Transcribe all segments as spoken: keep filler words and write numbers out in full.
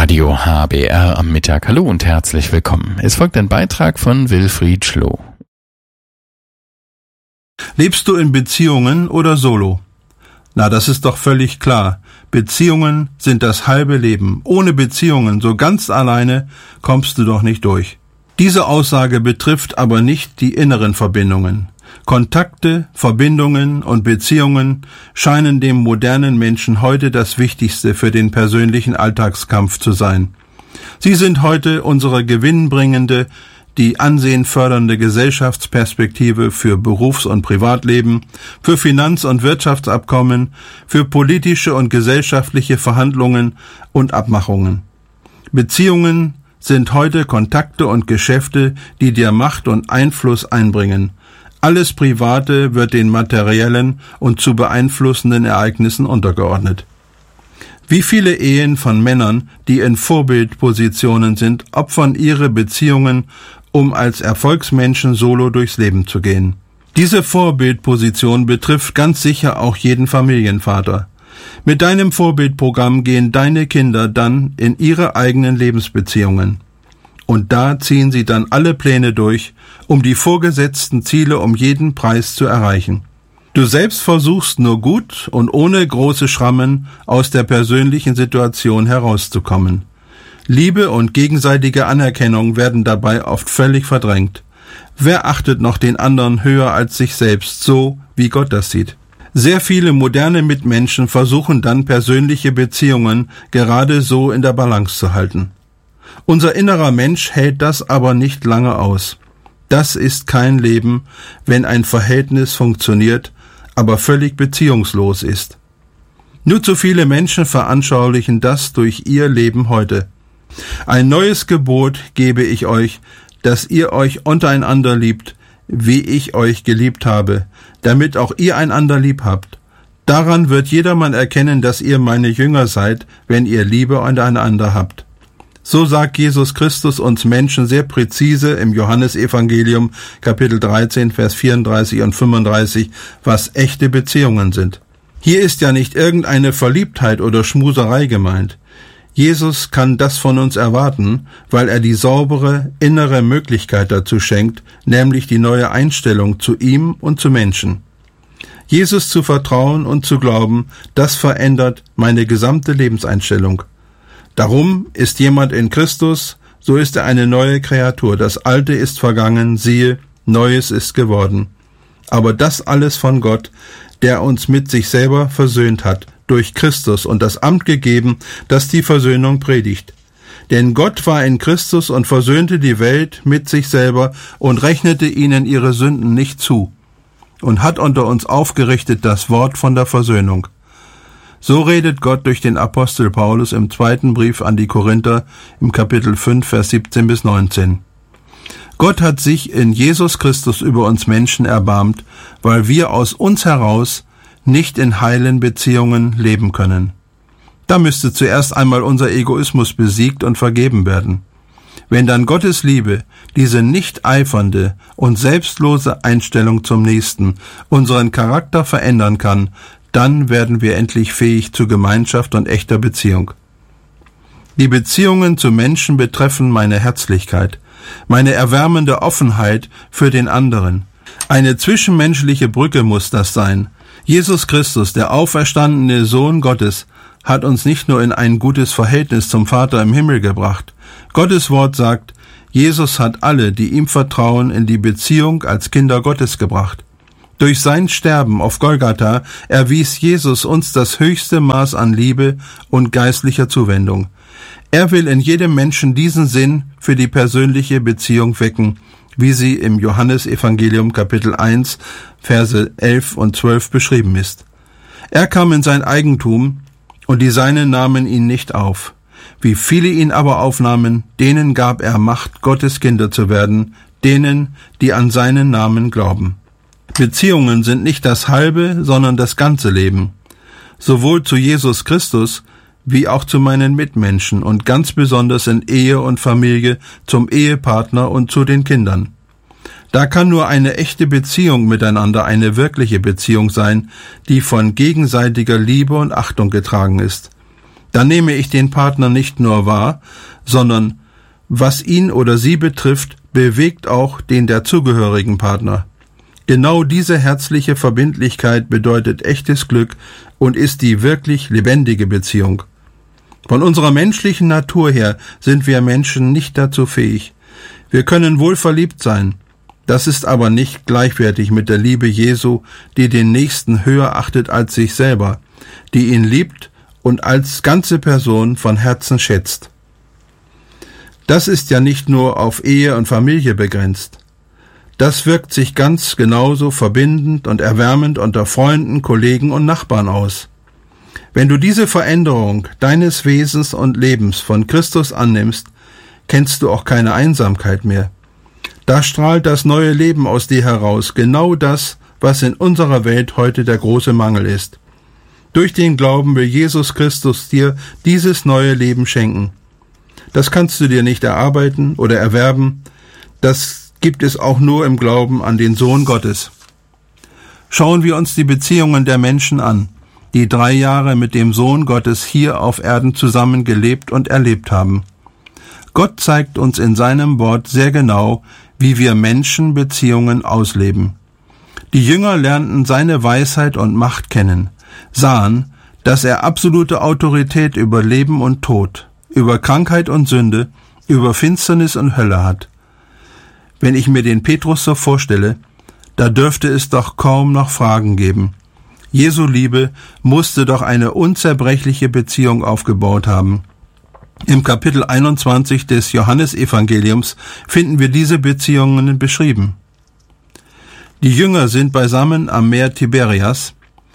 Radio H B R am Mittag. Hallo und herzlich willkommen. Es folgt ein Beitrag von Wilfried Schloh. Lebst du in Beziehungen oder solo? Na, das ist doch völlig klar. Beziehungen sind das halbe Leben. Ohne Beziehungen, so ganz alleine, kommst du doch nicht durch. Diese Aussage betrifft aber nicht die inneren Verbindungen. Kontakte, Verbindungen und Beziehungen scheinen dem modernen Menschen heute das Wichtigste für den persönlichen Alltagskampf zu sein. Sie sind heute unsere gewinnbringende, die Ansehen fördernde Gesellschaftsperspektive für Berufs- und Privatleben, für Finanz- und Wirtschaftsabkommen, für politische und gesellschaftliche Verhandlungen und Abmachungen. Beziehungen sind heute Kontakte und Geschäfte, die dir Macht und Einfluss einbringen. Alles Private wird den materiellen und zu beeinflussenden Ereignissen untergeordnet. Wie viele Ehen von Männern, die in Vorbildpositionen sind, opfern ihre Beziehungen, um als Erfolgsmenschen solo durchs Leben zu gehen. Diese Vorbildposition betrifft ganz sicher auch jeden Familienvater. Mit deinem Vorbildprogramm gehen deine Kinder dann in ihre eigenen Lebensbeziehungen. Und da ziehen sie dann alle Pläne durch, um die vorgesetzten Ziele um jeden Preis zu erreichen. Du selbst versuchst nur gut und ohne große Schrammen aus der persönlichen Situation herauszukommen. Liebe und gegenseitige Anerkennung werden dabei oft völlig verdrängt. Wer achtet noch den anderen höher als sich selbst, so wie Gott das sieht? Sehr viele moderne Mitmenschen versuchen dann persönliche Beziehungen gerade so in der Balance zu halten. Unser innerer Mensch hält das aber nicht lange aus. Das ist kein Leben, wenn ein Verhältnis funktioniert, aber völlig beziehungslos ist. Nur zu viele Menschen veranschaulichen das durch ihr Leben heute. Ein neues Gebot gebe ich euch, dass ihr euch untereinander liebt, wie ich euch geliebt habe, damit auch ihr einander lieb habt. Daran wird jedermann erkennen, dass ihr meine Jünger seid, wenn ihr Liebe untereinander habt. So sagt Jesus Christus uns Menschen sehr präzise im Johannesevangelium, Kapitel dreizehn, Vers vierunddreißig und fünfunddreißig, was echte Beziehungen sind. Hier ist ja nicht irgendeine Verliebtheit oder Schmuserei gemeint. Jesus kann das von uns erwarten, weil er die saubere, innere Möglichkeit dazu schenkt, nämlich die neue Einstellung zu ihm und zu Menschen. Jesus zu vertrauen und zu glauben, das verändert meine gesamte Lebenseinstellung. Darum ist jemand in Christus, so ist er eine neue Kreatur. Das Alte ist vergangen, siehe, Neues ist geworden. Aber das alles von Gott, der uns mit sich selber versöhnt hat, durch Christus und das Amt gegeben, das die Versöhnung predigt. Denn Gott war in Christus und versöhnte die Welt mit sich selber und rechnete ihnen ihre Sünden nicht zu und hat unter uns aufgerichtet das Wort von der Versöhnung. So redet Gott durch den Apostel Paulus im zweiten Brief an die Korinther im Kapitel fünf, Vers siebzehn bis neunzehn. Gott hat sich in Jesus Christus über uns Menschen erbarmt, weil wir aus uns heraus nicht in heilen Beziehungen leben können. Da müsste zuerst einmal unser Egoismus besiegt und vergeben werden. Wenn dann Gottes Liebe, diese nicht eifernde und selbstlose Einstellung zum Nächsten, unseren Charakter verändern kann, dann werden wir endlich fähig zu Gemeinschaft und echter Beziehung. Die Beziehungen zu Menschen betreffen meine Herzlichkeit, meine erwärmende Offenheit für den anderen. Eine zwischenmenschliche Brücke muss das sein. Jesus Christus, der auferstandene Sohn Gottes, hat uns nicht nur in ein gutes Verhältnis zum Vater im Himmel gebracht. Gottes Wort sagt, Jesus hat alle, die ihm vertrauen, in die Beziehung als Kinder Gottes gebracht. Durch sein Sterben auf Golgatha erwies Jesus uns das höchste Maß an Liebe und geistlicher Zuwendung. Er will in jedem Menschen diesen Sinn für die persönliche Beziehung wecken, wie sie im Johannesevangelium Kapitel eins, Verse elf und zwölf beschrieben ist. Er kam in sein Eigentum, und die Seinen nahmen ihn nicht auf. Wie viele ihn aber aufnahmen, denen gab er Macht, Gottes Kinder zu werden, denen, die an seinen Namen glauben. Beziehungen sind nicht das halbe, sondern das ganze Leben. Sowohl zu Jesus Christus wie auch zu meinen Mitmenschen und ganz besonders in Ehe und Familie, zum Ehepartner und zu den Kindern. Da kann nur eine echte Beziehung miteinander eine wirkliche Beziehung sein, die von gegenseitiger Liebe und Achtung getragen ist. Dann nehme ich den Partner nicht nur wahr, sondern was ihn oder sie betrifft, bewegt auch den dazugehörigen Partner. Genau diese herzliche Verbindlichkeit bedeutet echtes Glück und ist die wirklich lebendige Beziehung. Von unserer menschlichen Natur her sind wir Menschen nicht dazu fähig. Wir können wohl verliebt sein. Das ist aber nicht gleichwertig mit der Liebe Jesu, die den Nächsten höher achtet als sich selber, die ihn liebt und als ganze Person von Herzen schätzt. Das ist ja nicht nur auf Ehe und Familie begrenzt. Das wirkt sich ganz genauso verbindend und erwärmend unter Freunden, Kollegen und Nachbarn aus. Wenn du diese Veränderung deines Wesens und Lebens von Christus annimmst, kennst du auch keine Einsamkeit mehr. Da strahlt das neue Leben aus dir heraus, genau das, was in unserer Welt heute der große Mangel ist. Durch den Glauben will Jesus Christus dir dieses neue Leben schenken. Das kannst du dir nicht erarbeiten oder erwerben, das gibt es auch nur im Glauben an den Sohn Gottes. Schauen wir uns die Beziehungen der Menschen an, die drei Jahre mit dem Sohn Gottes hier auf Erden zusammen gelebt und erlebt haben. Gott zeigt uns in seinem Wort sehr genau, wie wir Menschen Beziehungen ausleben. Die Jünger lernten seine Weisheit und Macht kennen, sahen, dass er absolute Autorität über Leben und Tod, über Krankheit und Sünde, über Finsternis und Hölle hat. Wenn ich mir den Petrus so vorstelle, da dürfte es doch kaum noch Fragen geben. Jesu Liebe musste doch eine unzerbrechliche Beziehung aufgebaut haben. Im Kapitel einundzwanzig des Johannesevangeliums finden wir diese Beziehungen beschrieben. Die Jünger sind beisammen am Meer Tiberias.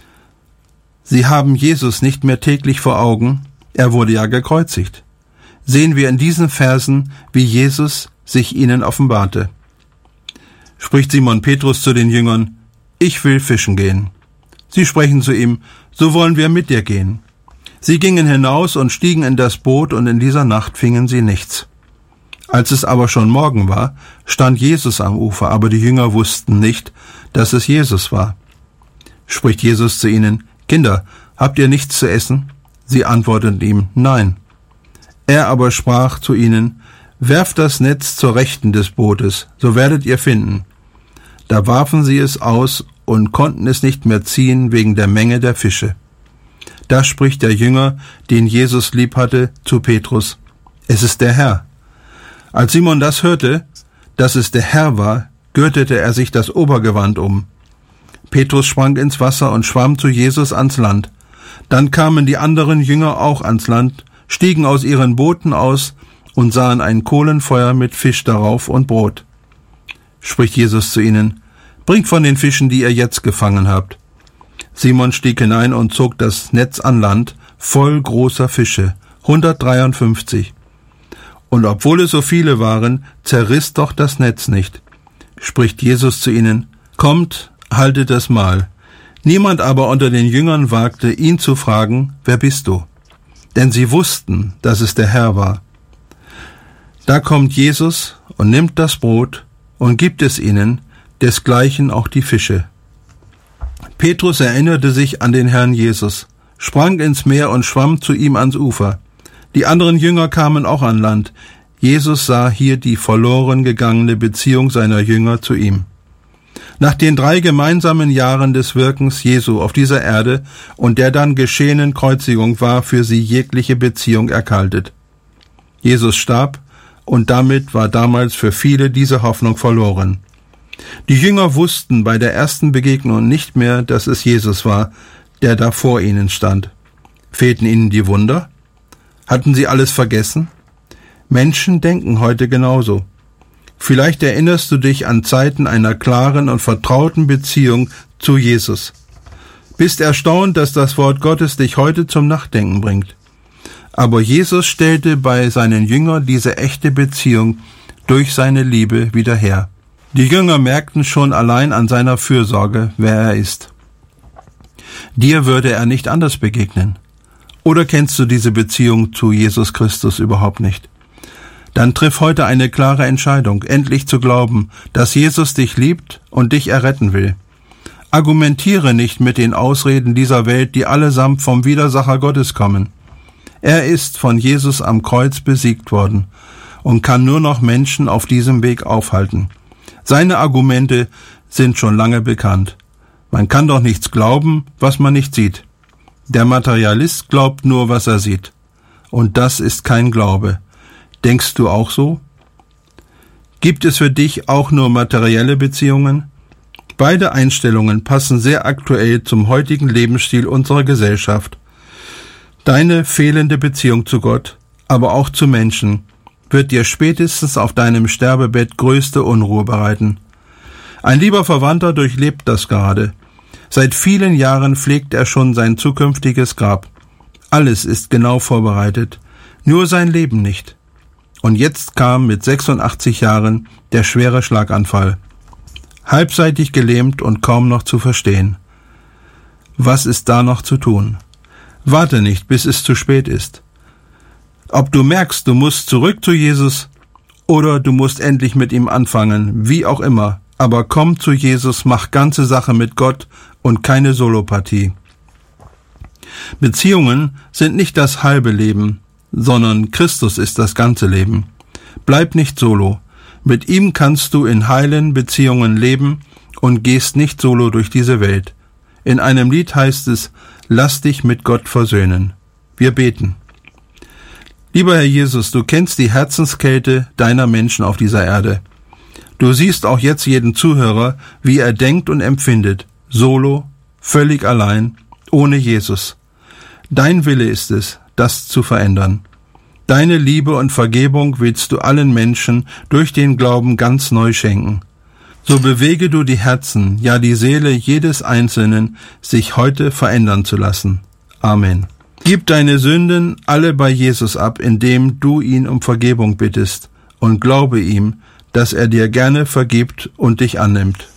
Sie haben Jesus nicht mehr täglich vor Augen, er wurde ja gekreuzigt. Sehen wir in diesen Versen, wie Jesus sich ihnen offenbarte. Spricht Simon Petrus zu den Jüngern: Ich will fischen gehen. Sie sprechen zu ihm: So wollen wir mit dir gehen. Sie gingen hinaus und stiegen in das Boot, und in dieser Nacht fingen sie nichts. Als es aber schon Morgen war, stand Jesus am Ufer, aber die Jünger wussten nicht, dass es Jesus war. Spricht Jesus zu ihnen: Kinder, habt ihr nichts zu essen? Sie antworteten ihm: Nein. Er aber sprach zu ihnen: Werft das Netz zur Rechten des Bootes, so werdet ihr finden. Da warfen sie es aus und konnten es nicht mehr ziehen wegen der Menge der Fische. Da spricht der Jünger, den Jesus lieb hatte, zu Petrus: Es ist der Herr. Als Simon das hörte, dass es der Herr war, gürtete er sich das Obergewand um. Petrus sprang ins Wasser und schwamm zu Jesus ans Land. Dann kamen die anderen Jünger auch ans Land, stiegen aus ihren Booten aus und sahen ein Kohlenfeuer mit Fisch darauf und Brot. Spricht Jesus zu ihnen: Bringt von den Fischen, die ihr jetzt gefangen habt. Simon stieg hinein und zog das Netz an Land, voll großer Fische, hundertdreiundfünfzig. Und obwohl es so viele waren, zerriss doch das Netz nicht. Spricht Jesus zu ihnen: Kommt, haltet das Mahl. Niemand aber unter den Jüngern wagte, ihn zu fragen: Wer bist du? Denn sie wussten, dass es der Herr war. Da kommt Jesus und nimmt das Brot und gibt es ihnen, desgleichen auch die Fische. Petrus erinnerte sich an den Herrn Jesus, sprang ins Meer und schwamm zu ihm ans Ufer. Die anderen Jünger kamen auch an Land. Jesus sah hier die verloren gegangene Beziehung seiner Jünger zu ihm. Nach den drei gemeinsamen Jahren des Wirkens Jesu auf dieser Erde und der dann geschehenen Kreuzigung war für sie jegliche Beziehung erkaltet. Jesus starb, und damit war damals für viele diese Hoffnung verloren. Die Jünger wussten bei der ersten Begegnung nicht mehr, dass es Jesus war, der da vor ihnen stand. Fehlten ihnen die Wunder? Hatten sie alles vergessen? Menschen denken heute genauso. Vielleicht erinnerst du dich an Zeiten einer klaren und vertrauten Beziehung zu Jesus. Bist erstaunt, dass das Wort Gottes dich heute zum Nachdenken bringt. Aber Jesus stellte bei seinen Jüngern diese echte Beziehung durch seine Liebe wieder her. Die Jünger merkten schon allein an seiner Fürsorge, wer er ist. Dir würde er nicht anders begegnen. Oder kennst du diese Beziehung zu Jesus Christus überhaupt nicht? Dann triff heute eine klare Entscheidung, endlich zu glauben, dass Jesus dich liebt und dich erretten will. Argumentiere nicht mit den Ausreden dieser Welt, die allesamt vom Widersacher Gottes kommen. Er ist von Jesus am Kreuz besiegt worden und kann nur noch Menschen auf diesem Weg aufhalten. Seine Argumente sind schon lange bekannt. Man kann doch nichts glauben, was man nicht sieht. Der Materialist glaubt nur, was er sieht. Und das ist kein Glaube. Denkst du auch so? Gibt es für dich auch nur materielle Beziehungen? Beide Einstellungen passen sehr aktuell zum heutigen Lebensstil unserer Gesellschaft. Deine fehlende Beziehung zu Gott, aber auch zu Menschen, wird dir spätestens auf deinem Sterbebett größte Unruhe bereiten. Ein lieber Verwandter durchlebt das gerade. Seit vielen Jahren pflegt er schon sein zukünftiges Grab. Alles ist genau vorbereitet, nur sein Leben nicht. Und jetzt kam mit sechsundachtzig Jahren der schwere Schlaganfall. Halbseitig gelähmt und kaum noch zu verstehen. Was ist da noch zu tun? Warte nicht, bis es zu spät ist. Ob du merkst, du musst zurück zu Jesus oder du musst endlich mit ihm anfangen, wie auch immer, aber komm zu Jesus, mach ganze Sache mit Gott und keine Solopartie. Beziehungen sind nicht das halbe Leben, sondern Christus ist das ganze Leben. Bleib nicht solo. Mit ihm kannst du in heilen Beziehungen leben und gehst nicht solo durch diese Welt. In einem Lied heißt es, lass dich mit Gott versöhnen. Wir beten. Lieber Herr Jesus, du kennst die Herzenskälte deiner Menschen auf dieser Erde. Du siehst auch jetzt jeden Zuhörer, wie er denkt und empfindet, solo, völlig allein, ohne Jesus. Dein Wille ist es, das zu verändern. Deine Liebe und Vergebung willst du allen Menschen durch den Glauben ganz neu schenken. So bewege du die Herzen, ja die Seele jedes Einzelnen, sich heute verändern zu lassen. Amen. Gib deine Sünden alle bei Jesus ab, indem du ihn um Vergebung bittest, und glaube ihm, dass er dir gerne vergibt und dich annimmt.